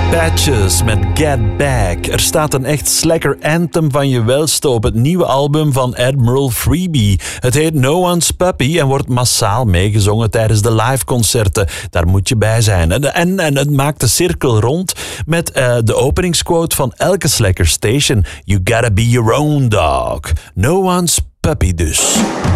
Patches met Get Back. Er staat een echt slacker anthem van je welste op het nieuwe album van Admiral Freebie. Het heet No One's Puppy en wordt massaal meegezongen tijdens de liveconcerten. Daar moet je bij zijn. En het maakt de cirkel rond met de openingsquote van elke slacker station. You gotta be your own dog. No One's Puppy dus.